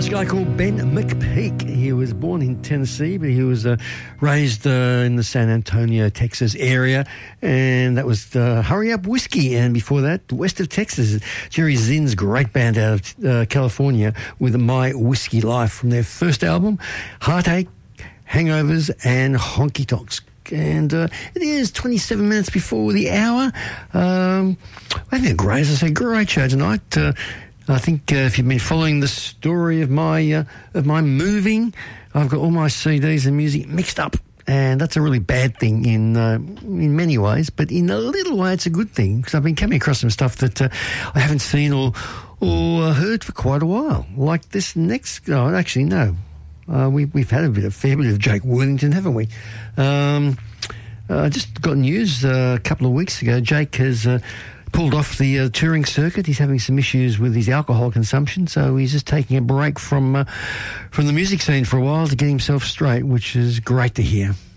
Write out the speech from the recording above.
This guy called Ben McPeak. He was born in Tennessee, but he was raised in the San Antonio, Texas area, and that was Hurry Up Whiskey. And before that, west of Texas, Jerry Zinn's great band out of California with My Whiskey Life from their first album, Heartache, Hangovers, and Honky Tonks. And it is 27 minutes before the hour. Having a great, as I say, great show tonight. I think if you've been following the story of my moving, I've got all my CDs and music mixed up, and that's a really bad thing in many ways. But in a little way, it's a good thing because I've been coming across some stuff that I haven't seen or heard for quite a while. Like this next. Oh, actually, no. We've had a fair bit of Jake Worthington, haven't we? I just got news a couple of weeks ago. Jake has pulled off the touring circuit. He's having some issues with his alcohol consumption, so he's just taking a break from the music scene for a while to get himself straight, which is great to hear.